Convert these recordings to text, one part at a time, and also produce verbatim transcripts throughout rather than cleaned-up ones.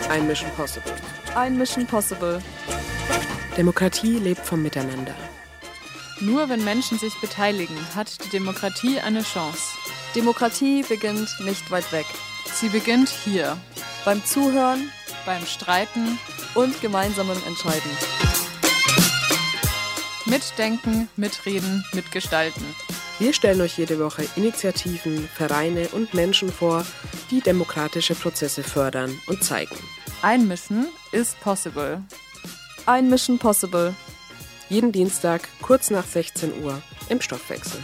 Ein Mission Possible. Ein Mission Possible. Demokratie lebt vom Miteinander. Nur wenn Menschen sich beteiligen, hat die Demokratie eine Chance. Demokratie beginnt nicht weit weg. Sie beginnt hier. Beim Zuhören, beim Streiten und gemeinsamen Entscheiden. Mitdenken, mitreden, mitgestalten. Wir stellen euch jede Woche Initiativen, Vereine und Menschen vor, die demokratische Prozesse fördern und zeigen. Ein Mission ist possible. Ein Mission Possible. Jeden Dienstag kurz nach sechzehn Uhr im Stoffwechsel.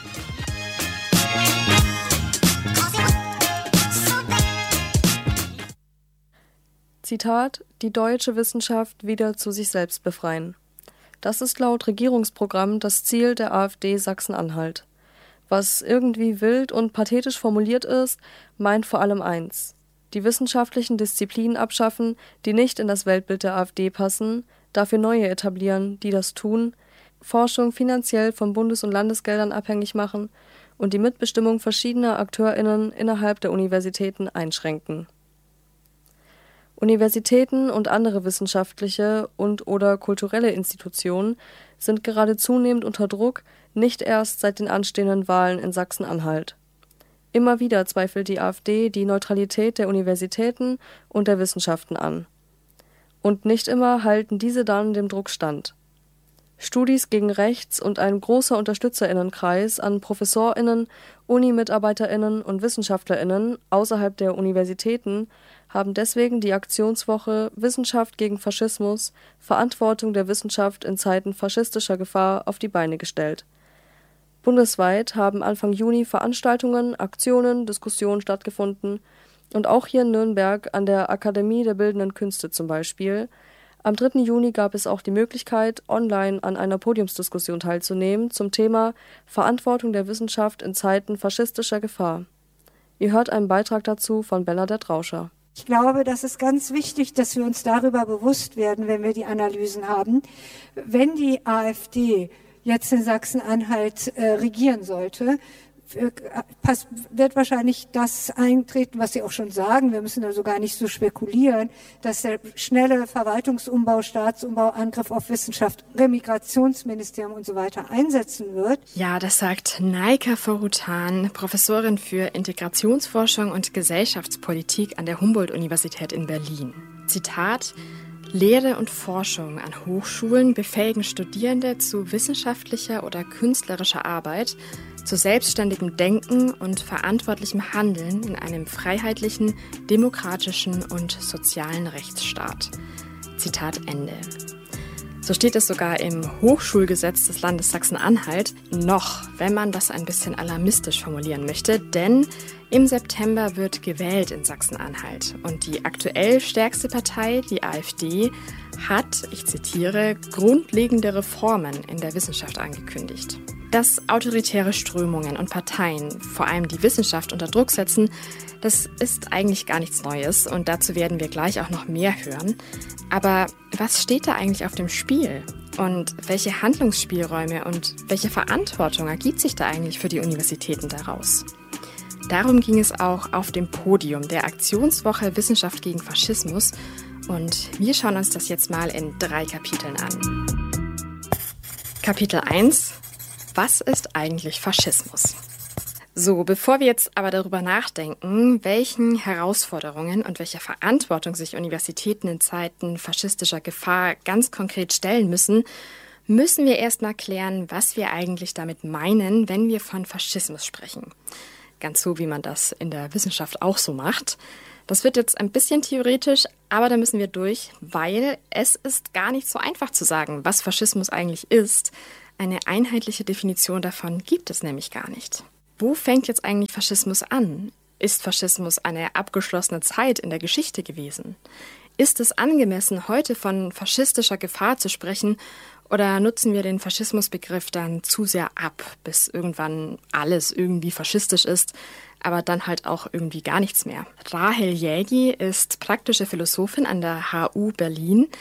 Zitat: Die deutsche Wissenschaft wieder zu sich selbst befreien. Das ist laut Regierungsprogramm das Ziel der AfD Sachsen-Anhalt. Was irgendwie wild und pathetisch formuliert ist, meint vor allem eins: Die wissenschaftlichen Disziplinen abschaffen, die nicht in das Weltbild der AfD passen, dafür neue etablieren, die das tun, Forschung finanziell von Bundes- und Landesgeldern abhängig machen und die Mitbestimmung verschiedener AkteurInnen innerhalb der Universitäten einschränken. Universitäten und andere wissenschaftliche und/oder kulturelle Institutionen sind gerade zunehmend unter Druck, nicht erst seit den anstehenden Wahlen in Sachsen-Anhalt. Immer wieder zweifelt die AfD die Neutralität der Universitäten und der Wissenschaften an. Und nicht immer halten diese dann dem Druck stand. Studis gegen Rechts und ein großer UnterstützerInnenkreis an ProfessorInnen, UnimitarbeiterInnen und WissenschaftlerInnen außerhalb der Universitäten haben deswegen die Aktionswoche Wissenschaft gegen Faschismus – Verantwortung der Wissenschaft in Zeiten faschistischer Gefahr auf die Beine gestellt. Bundesweit haben Anfang Juni Veranstaltungen, Aktionen, Diskussionen stattgefunden und auch hier in Nürnberg an der Akademie der Bildenden Künste zum Beispiel. Am dritten Juni gab es auch die Möglichkeit, online an einer Podiumsdiskussion teilzunehmen zum Thema Verantwortung der Wissenschaft in Zeiten faschistischer Gefahr. Ihr hört einen Beitrag dazu von Bernadette Rauscher. Ich glaube, das ist ganz wichtig, dass wir uns darüber bewusst werden, wenn wir die Analysen haben. Wenn die AfD jetzt in Sachsen-Anhalt äh, regieren sollte, pass, wird wahrscheinlich das eintreten, was Sie auch schon sagen. Wir müssen also gar nicht so spekulieren, dass der schnelle Verwaltungsumbau, Staatsumbau, Angriff auf Wissenschaft, Remigrationsministerium und so weiter einsetzen wird. Ja, das sagt Naika Forutan, Professorin für Integrationsforschung und Gesellschaftspolitik an der Humboldt-Universität in Berlin. Zitat: Lehre und Forschung an Hochschulen befähigen Studierende zu wissenschaftlicher oder künstlerischer Arbeit, zu selbstständigem Denken und verantwortlichem Handeln in einem freiheitlichen, demokratischen und sozialen Rechtsstaat. Zitat Ende. So steht es sogar im Hochschulgesetz des Landes Sachsen-Anhalt, noch, wenn man das ein bisschen alarmistisch formulieren möchte, denn im September wird gewählt in Sachsen-Anhalt und die aktuell stärkste Partei, die AfD, hat, ich zitiere, grundlegende Reformen in der Wissenschaft angekündigt. Dass autoritäre Strömungen und Parteien vor allem die Wissenschaft unter Druck setzen, das ist eigentlich gar nichts Neues und dazu werden wir gleich auch noch mehr hören. Aber was steht da eigentlich auf dem Spiel? Und welche Handlungsspielräume und welche Verantwortung ergibt sich da eigentlich für die Universitäten daraus? Darum ging es auch auf dem Podium der Aktionswoche Wissenschaft gegen Faschismus und wir schauen uns das jetzt mal in drei Kapiteln an. Kapitel eins: Was ist eigentlich Faschismus? So, bevor wir jetzt aber darüber nachdenken, welchen Herausforderungen und welcher Verantwortung sich Universitäten in Zeiten faschistischer Gefahr ganz konkret stellen müssen, müssen wir erst mal klären, was wir eigentlich damit meinen, wenn wir von Faschismus sprechen. Ganz so, wie man das in der Wissenschaft auch so macht. Das wird jetzt ein bisschen theoretisch, aber da müssen wir durch, weil es ist gar nicht so einfach zu sagen, was Faschismus eigentlich ist. Eine einheitliche Definition davon gibt es nämlich gar nicht. Wo fängt jetzt eigentlich Faschismus an? Ist Faschismus eine abgeschlossene Zeit in der Geschichte gewesen? Ist es angemessen, heute von faschistischer Gefahr zu sprechen, oder nutzen wir den Faschismusbegriff dann zu sehr ab, bis irgendwann alles irgendwie faschistisch ist, aber dann halt auch irgendwie gar nichts mehr? Rahel Jägi ist praktische Philosophin an der H U Berlin.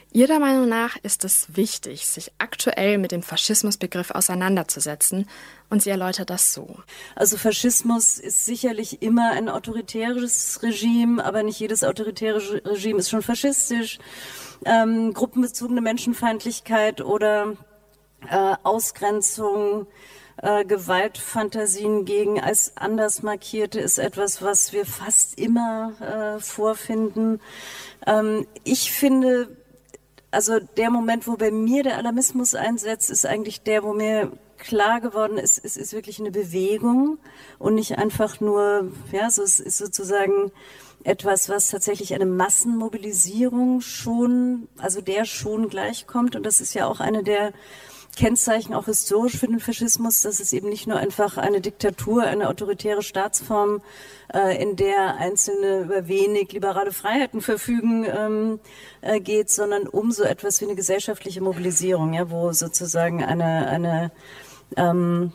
Ihrer Meinung nach ist es wichtig, sich aktuell mit dem Faschismusbegriff auseinanderzusetzen, und sie erläutert das so. Also Faschismus ist sicherlich immer ein autoritäres Regime, aber nicht jedes autoritäre Regime ist schon faschistisch. Ähm, gruppenbezogene Menschenfeindlichkeit oder äh, Ausgrenzung, äh, Gewaltfantasien gegen als anders Markierte ist etwas, was wir fast immer äh, vorfinden. Ähm, ich finde, also der Moment, wo bei mir der Alarmismus einsetzt, ist eigentlich der, wo mir klar geworden ist, es ist wirklich eine Bewegung und nicht einfach nur, ja, so es ist sozusagen etwas, was tatsächlich eine Massenmobilisierung schon, also der schon gleichkommt. Und das ist ja auch eine der Kennzeichen auch historisch für den Faschismus, dass es eben nicht nur einfach eine Diktatur, eine autoritäre Staatsform, äh, in der Einzelne über wenig liberale Freiheiten verfügen, ähm, äh, geht, sondern um so etwas wie eine gesellschaftliche Mobilisierung, ja, wo sozusagen eine, eine ähm,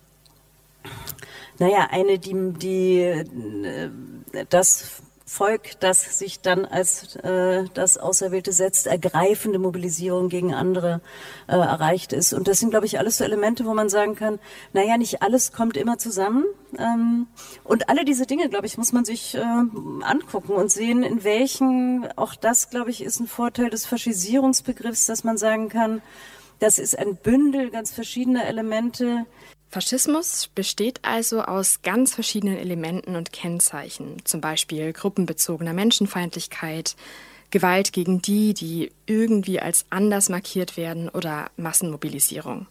naja, eine, die, die äh, das Volk, das sich dann als äh, das Auserwählte setzt, ergreifende Mobilisierung gegen andere äh, erreicht ist. Und das sind, glaube ich, alles so Elemente, wo man sagen kann, naja, nicht alles kommt immer zusammen. Ähm, und alle diese Dinge, glaube ich, muss man sich äh, angucken und sehen, in welchen, auch das, glaube ich, ist ein Vorteil des Faschisierungsbegriffs, dass man sagen kann, das ist ein Bündel ganz verschiedener Elemente. Faschismus besteht also aus ganz verschiedenen Elementen und Kennzeichen, zum Beispiel gruppenbezogener Menschenfeindlichkeit, Gewalt gegen die, die irgendwie als anders markiert werden oder Massenmobilisierung.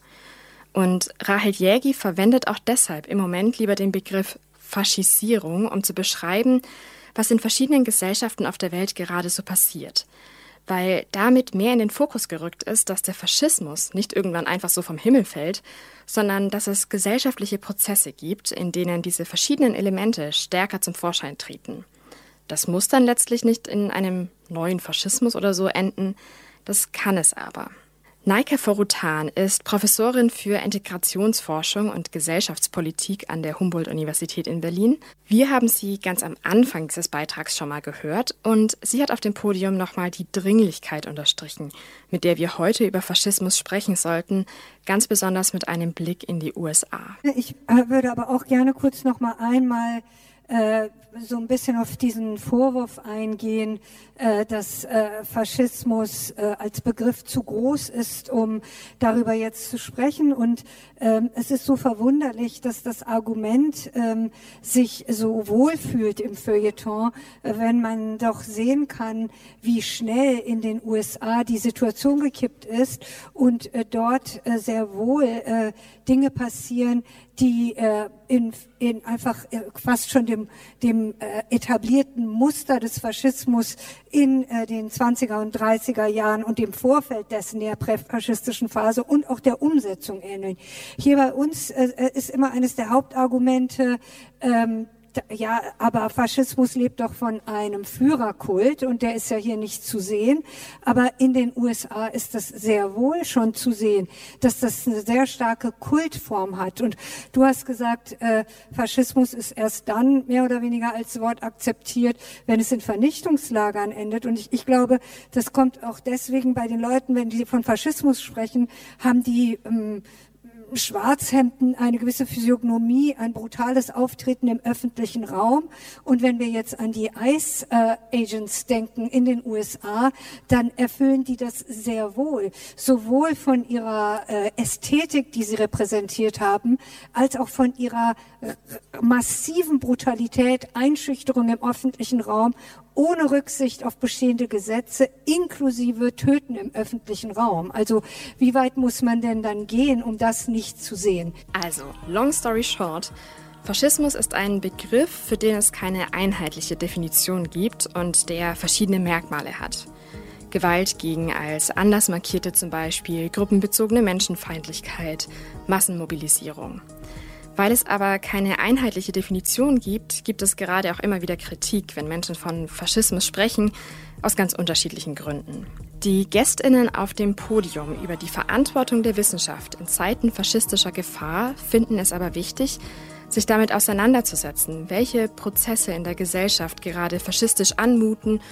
Und Rahel Jägi verwendet auch deshalb im Moment lieber den Begriff Faschisierung, um zu beschreiben, was in verschiedenen Gesellschaften auf der Welt gerade so passiert. Weil damit mehr in den Fokus gerückt ist, dass der Faschismus nicht irgendwann einfach so vom Himmel fällt, sondern dass es gesellschaftliche Prozesse gibt, in denen diese verschiedenen Elemente stärker zum Vorschein treten. Das muss dann letztlich nicht in einem neuen Faschismus oder so enden, das kann es aber. Naika Foroutan ist Professorin für Integrationsforschung und Gesellschaftspolitik an der Humboldt-Universität in Berlin. Wir haben sie ganz am Anfang dieses Beitrags schon mal gehört und sie hat auf dem Podium nochmal die Dringlichkeit unterstrichen, mit der wir heute über Faschismus sprechen sollten, ganz besonders mit einem Blick in die U S A. Ich würde aber auch gerne kurz noch mal einmal äh, so ein bisschen auf diesen Vorwurf eingehen, äh, dass äh, Faschismus äh, als Begriff zu groß ist, um darüber jetzt zu sprechen. Und ähm, es ist so verwunderlich, dass das Argument ähm, sich so wohlfühlt im Feuilleton, äh, wenn man doch sehen kann, wie schnell in den U S A die Situation gekippt ist und äh, dort äh, sehr wohl äh, Dinge passieren, die äh, in, in einfach äh, fast schon dem, dem äh, etablierten Muster des Faschismus in äh, den zwanziger und dreißiger Jahren und dem Vorfeld dessen, der präfaschistischen Phase und auch der Umsetzung ähneln. Hier bei uns äh, ist immer eines der Hauptargumente, ähm, ja, aber Faschismus lebt doch von einem Führerkult und der ist ja hier nicht zu sehen. Aber in den U S A ist das sehr wohl schon zu sehen, dass das eine sehr starke Kultform hat. Und du hast gesagt, äh, Faschismus ist erst dann mehr oder weniger als Wort akzeptiert, wenn es in Vernichtungslagern endet. Und ich, ich glaube, das kommt auch deswegen bei den Leuten, wenn die von Faschismus sprechen, haben die ähm, Schwarzhemden eine gewisse Physiognomie, ein brutales Auftreten im öffentlichen Raum. Und wenn wir jetzt an die ICE äh, Agents denken in den U S A, dann erfüllen die das sehr wohl. Sowohl von ihrer äh, Ästhetik, die sie repräsentiert haben, als auch von ihrer äh, massiven Brutalität, Einschüchterung im öffentlichen Raum, ohne Rücksicht auf bestehende Gesetze, inklusive Töten im öffentlichen Raum. Also wie weit muss man denn dann gehen, um das nicht zu sehen? Also, long story short, Faschismus ist ein Begriff, für den es keine einheitliche Definition gibt und der verschiedene Merkmale hat. Gewalt gegen als anders markierte zum Beispiel, gruppenbezogene Menschenfeindlichkeit, Massenmobilisierung. Weil es aber keine einheitliche Definition gibt, gibt es gerade auch immer wieder Kritik, wenn Menschen von Faschismus sprechen, aus ganz unterschiedlichen Gründen. Die GästInnen auf dem Podium über die Verantwortung der Wissenschaft in Zeiten faschistischer Gefahr finden es aber wichtig, sich damit auseinanderzusetzen, welche Prozesse in der Gesellschaft gerade faschistisch anmuten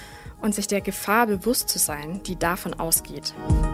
und sich der Gefahr bewusst zu sein, die davon ausgeht.